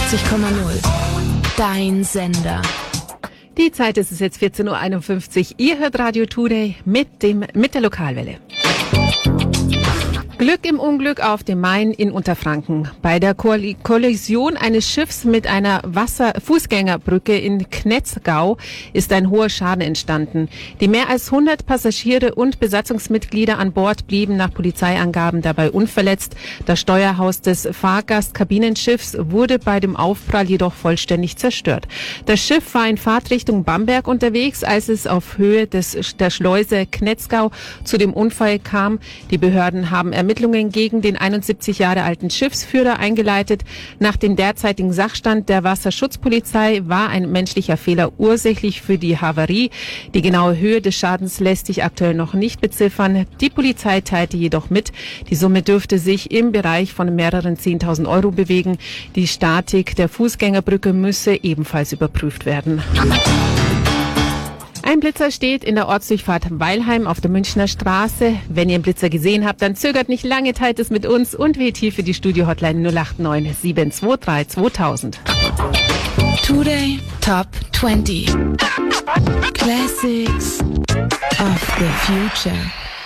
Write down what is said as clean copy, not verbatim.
89,0. Dein Sender. Die Zeit ist es jetzt 14.51 Uhr. Ihr hört Radio Today mit der Lokalwelle. Glück im Unglück auf dem Main in Unterfranken. Bei der Kollision eines Schiffs mit einer Fußgängerbrücke in Knetzgau ist ein hoher Schaden entstanden. Die mehr als 100 Passagiere und Besatzungsmitglieder an Bord blieben nach Polizeiangaben dabei unverletzt. Das Steuerhaus des Fahrgastkabinenschiffs wurde bei dem Aufprall jedoch vollständig zerstört. Das Schiff war in Fahrtrichtung Bamberg unterwegs, als es auf Höhe der Schleuse Knetzgau zu dem Unfall kam. Die Behörden haben Ermittlungen gegen den 71 Jahre alten Schiffsführer eingeleitet. Nach dem derzeitigen Sachstand der Wasserschutzpolizei war ein menschlicher Fehler ursächlich für die Havarie. Die genaue Höhe des Schadens lässt sich aktuell noch nicht beziffern. Die Polizei teilte jedoch mit, die Summe dürfte sich im Bereich von mehreren 10.000 Euro bewegen. Die Statik der Fußgängerbrücke müsse ebenfalls überprüft werden. Ein Blitzer steht in der Ortsdurchfahrt Weilheim auf der Münchner Straße. Wenn ihr einen Blitzer gesehen habt, dann zögert nicht lange, teilt es mit uns und wählt hier für die Studio-Hotline 089 723 2000. Today Top 20. Classics of the Future.